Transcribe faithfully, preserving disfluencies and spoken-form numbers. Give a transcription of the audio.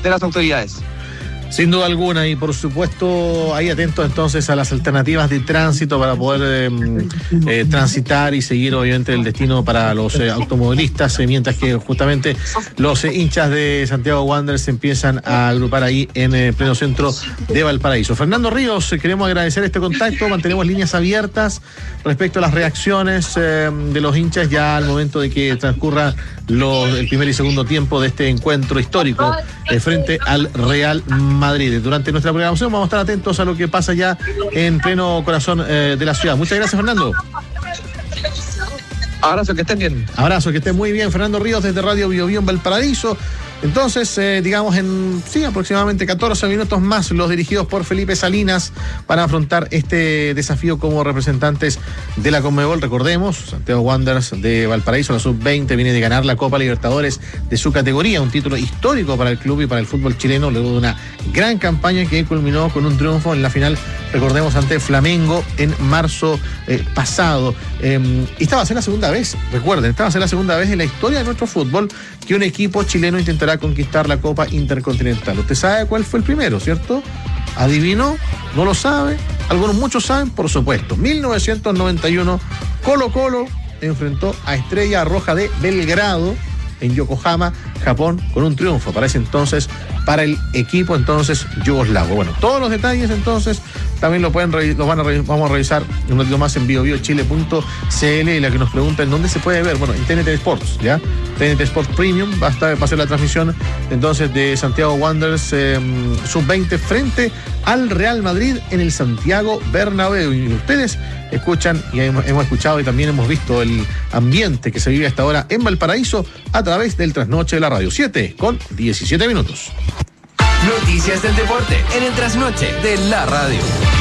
de las autoridades. Sin duda alguna, y por supuesto ahí atentos entonces a las alternativas de tránsito para poder eh, eh, transitar y seguir obviamente el destino para los eh, automovilistas, eh, mientras que justamente los eh, hinchas de Santiago Wanderers se empiezan a agrupar ahí en el eh, pleno centro de Valparaíso. Fernando Ríos, eh, queremos agradecer este contacto, mantenemos líneas abiertas respecto a las reacciones eh, de los hinchas ya al momento de que transcurra los, el primer y segundo tiempo de este encuentro histórico eh, frente al Real Madrid. Durante nuestra programación vamos a estar atentos a lo que pasa ya en pleno corazón eh, de la ciudad. Muchas gracias, Fernando. Abrazo, que estén bien. Abrazo, que estén muy bien. Fernando Ríos desde Radio Bio Bio en Valparaíso. Entonces, eh, digamos, en sí, aproximadamente catorce minutos más, los dirigidos por Felipe Salinas van a afrontar este desafío como representantes de la Conmebol. Recordemos, Santiago Wanderers de Valparaíso, la sub veinte, viene de ganar la Copa Libertadores de su categoría, un título histórico para el club y para el fútbol chileno, luego de una gran campaña que culminó con un triunfo en la final, recordemos, ante Flamengo en marzo eh, pasado. Eh, y esta va a ser la segunda vez, recuerden, esta va a ser la segunda vez en la historia de nuestro fútbol que un equipo chileno intentará conquistar la Copa Intercontinental. Usted sabe cuál fue el primero, ¿cierto? ¿Adivinó? ¿No lo sabe? Algunos, muchos saben, por supuesto. mil novecientos noventa y uno, Colo Colo enfrentó a Estrella Roja de Belgrado en Yokohama, Japón, con un triunfo para ese entonces para el equipo entonces yugoslavo. Bueno, todos los detalles entonces también lo pueden revi- los van a revi- vamos a revisar un ratito más en bio bio chile punto c l, y la que nos preguntan dónde se puede ver, bueno, en T N T Sports, ¿ya? T N T Sports Premium va a, estar, va a ser la transmisión entonces de Santiago Wanderers eh, sub veinte frente al Real Madrid en el Santiago Bernabéu. Y ustedes escuchan y hemos, hemos escuchado y también hemos visto el ambiente que se vive hasta ahora en Valparaíso a través del trasnoche de la radio. siete con diecisiete minutos. Noticias del deporte en el trasnoche de la radio.